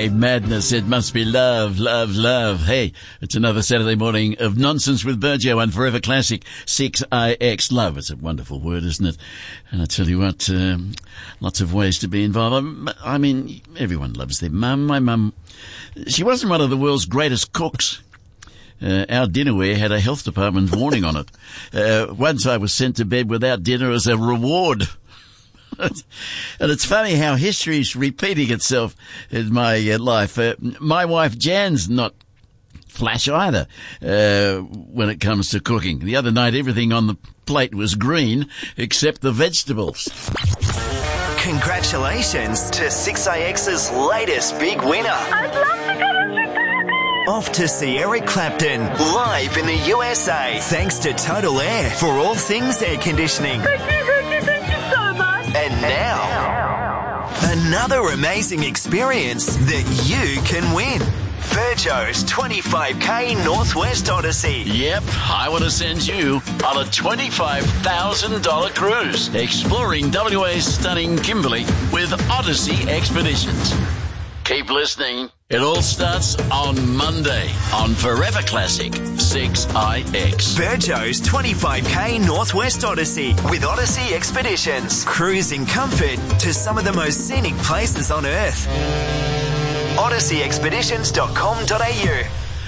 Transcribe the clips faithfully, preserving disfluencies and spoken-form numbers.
Saturday madness. It must be love, love, love. Hey, it's another Saturday morning of Nonsense with Burjo on Forever Classic six I X. Love, it's a wonderful word, isn't it? And I tell you what, um, lots of ways to be involved. I mean, everyone loves their mum. My mum, she wasn't one of the world's greatest cooks. Uh, our dinnerware had a health department warning on it. Uh, once I was sent to bed without dinner as a reward. And it's funny how history's repeating itself in my uh, life. Uh, my wife Jan's not flash either uh, when it comes to cooking. The other night everything on the plate was green except the vegetables. Congratulations to six I X's latest big winner. I'd love to go to Chicago. Off to see Eric Clapton live in the U S A. Thanks to Total Air for all things air conditioning. Thank you, thank you, thank you so much. And now, another amazing experience that you can win. Burjo's twenty-five K Northwest Odyssey. Yep, I want to send you on a twenty-five thousand dollars cruise exploring W A's stunning Kimberley with Odyssey Expeditions. Keep listening. It all starts on Monday on Forever Classic six I X. Burjo's twenty-five K Northwest Odyssey with Odyssey Expeditions. Cruise in comfort to some of the most scenic places on Earth. odyssey expeditions dot com dot a u.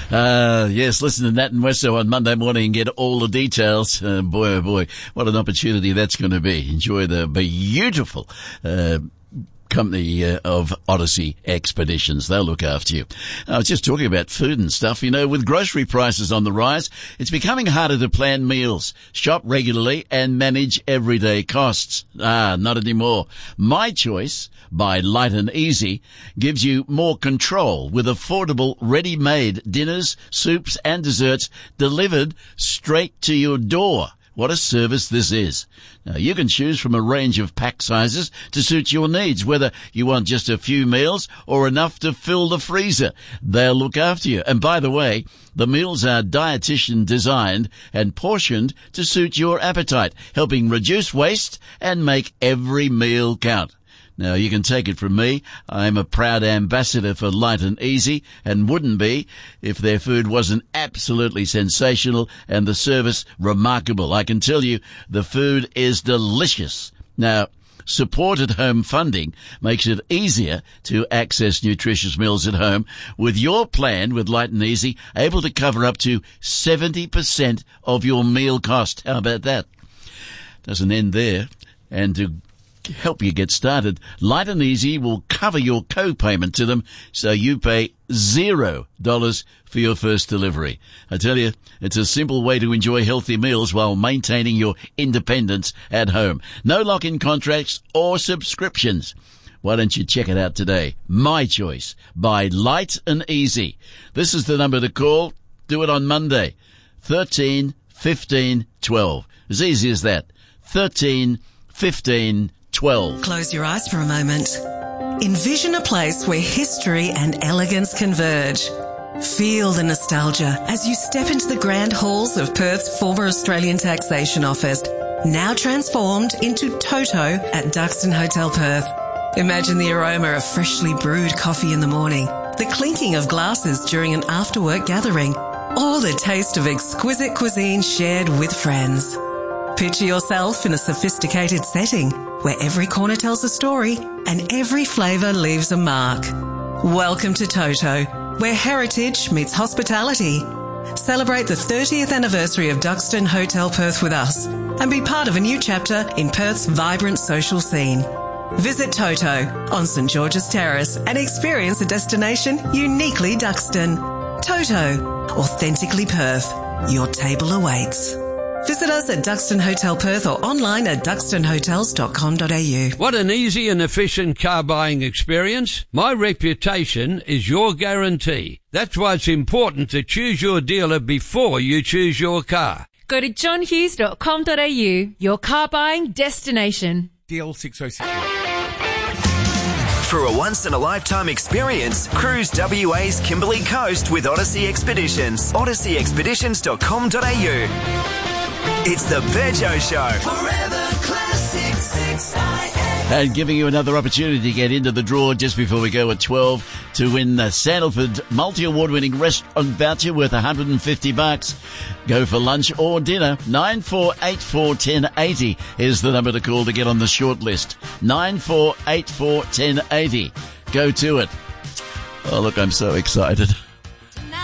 Uh, yes, listen to Nat and Wesso on Monday morning and get all the details. Uh, boy, oh boy, what an opportunity that's going to be. Enjoy the beautiful, uh, company uh, of Odyssey Expeditions. They'll look after you. I was just talking about food and stuff. You know, with grocery prices on the rise, it's becoming harder to plan meals, shop regularly, and manage everyday costs. Ah, not anymore. My Choice by Light and Easy gives you more control with affordable, ready-made dinners, soups, and desserts delivered straight to your door. What a service this is. Now, you can choose from a range of pack sizes to suit your needs, whether you want just a few meals or enough to fill the freezer. They'll look after you. And by the way, the meals are dietitian designed and portioned to suit your appetite, helping reduce waste and make every meal count. Now, you can take it from me. I'm a proud ambassador for Light and Easy and wouldn't be if their food wasn't absolutely sensational and the service remarkable. I can tell you the food is delicious. Now, supported home funding makes it easier to access nutritious meals at home with your plan with Light and Easy able to cover up to seventy percent of your meal cost. How about that? Doesn't end there. And to help you get started, Light and Easy will cover your co-payment to them so you pay zero dollars for your first delivery. I tell you, it's a simple way to enjoy healthy meals while maintaining your independence at home. No lock-in contracts or subscriptions. Why don't you check it out today? My Choice by Light and Easy. This is the number to call. Do it on Monday. thirteen fifteen twelve. As easy as that. thirteen fifteen twelve. Close your eyes for a moment. Envision a place where history and elegance converge. Feel the nostalgia as you step into the grand halls of Perth's former Australian Taxation Office, now transformed into Toto at Duxton Hotel Perth. Imagine the aroma of freshly brewed coffee in the morning, the clinking of glasses during an after-work gathering, or the taste of exquisite cuisine shared with friends. Picture yourself in a sophisticated setting where every corner tells a story and every flavour leaves a mark. Welcome to Toto, where heritage meets hospitality. Celebrate the thirtieth anniversary of Duxton Hotel Perth with us and be part of a new chapter in Perth's vibrant social scene. Visit Toto on St George's Terrace and experience a destination uniquely Duxton. Toto, authentically Perth. Your table awaits. Visit us at Duxton Hotel Perth or online at duxton hotels dot com dot a u. What an easy and efficient car buying experience. My reputation is your guarantee. That's why it's important to choose your dealer before you choose your car. Go to john hughes dot com dot a u, your car buying destination. D L six oh six. For a once-in-a-lifetime experience, cruise W A's Kimberley Coast with Odyssey Expeditions. odyssey expeditions dot com dot a u. It's the Burjo Show. Forever Classic six I X. And giving you another opportunity to get into the draw just before we go at twelve to win the Sandalford multi-award winning restaurant voucher worth one hundred fifty bucks. Go for lunch or dinner. nine four eight four, one zero eight zero is the number to call to get on the short list. nine four eight four, one zero eight zero. Go to it. Oh, look, I'm so excited.